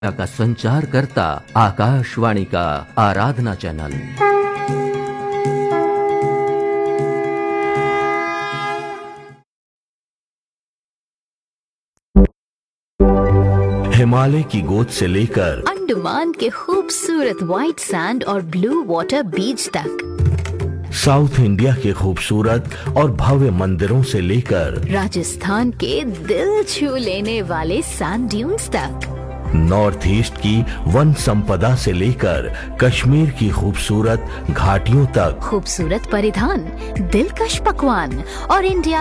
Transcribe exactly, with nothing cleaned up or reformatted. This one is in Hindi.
का संचार करता आकाशवाणी का आराधना चैनल। हिमालय की गोद से लेकर अंडमान के खूबसूरत व्हाइट सैंड और ब्लू वाटर बीच तक, साउथ इंडिया के खूबसूरत और भव्य मंदिरों से लेकर राजस्थान के दिल छू लेने वाले सैंड ड्यून्स तक, नॉर्थ ईस्ट की वन संपदा से लेकर कश्मीर की खूबसूरत घाटियों तक, खूबसूरत परिधान, दिलकश पकवान और इंडिया